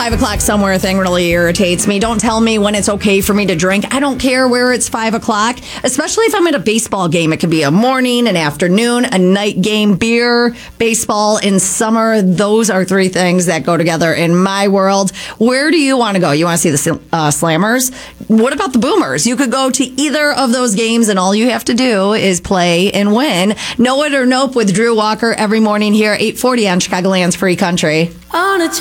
5 o'clock somewhere thing really irritates me. Don't tell me when it's okay for me to drink. I don't care where it's 5 o'clock, especially if I'm at a baseball game. It could be a morning, an afternoon, a night game, beer, baseball in summer. Those are three things that go together in my world. Where do you want to go? You want to see the Slammers? What about the Boomers? You could go to either of those games, and all you have to do is play and win. Know It or Nope with Drew Walker every morning here, 8:40 on Chicagoland's Free Country. On a